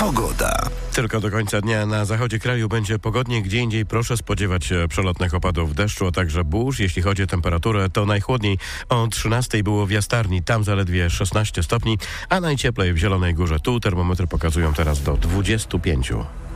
Pogoda. Tylko do końca dnia na zachodzie kraju będzie pogodnie, gdzie indziej proszę spodziewać się przelotnych opadów deszczu, a także burz. Jeśli chodzi o temperaturę, to najchłodniej o 13 było w Jastarni, tam zaledwie 16 stopni, a najcieplej w Zielonej Górze. Tu termometry pokazują teraz do 25.